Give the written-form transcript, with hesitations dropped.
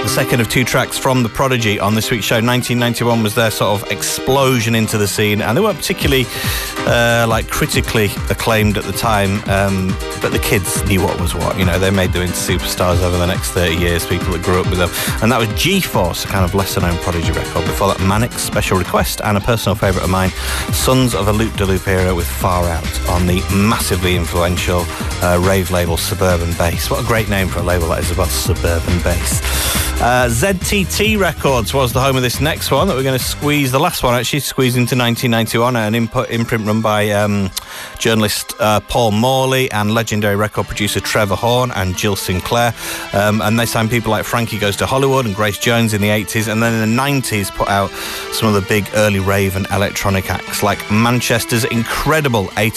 second of two tracks from The Prodigy on this week's show. 1991 was their sort of explosion into the scene, and they weren't particularly critically acclaimed at the time, but the kids knew what was what. You know, they made them into superstars over the next 30 years, people that grew up with them. And that was G-Force, a kind of lesser-known Prodigy record. Before that, Mannix, Special Request, and a personal favourite of mine, Sons of a Loop de Loop era with Far Out on the massively influential rave label Suburban Bass. What a great name for a label that is about Suburban Bass. ZTT Records was the home of this next one that we're going to squeeze, the last one actually, squeeze into 1991, an imprint run by journalist Paul Morley and legendary record producer Trevor Horn and Jill Sinclair, and they signed people like Frankie Goes to Hollywood and Grace Jones in the 80s, and then in the 90s put out some of the big early rave and electronic acts like Manchester's incredible 8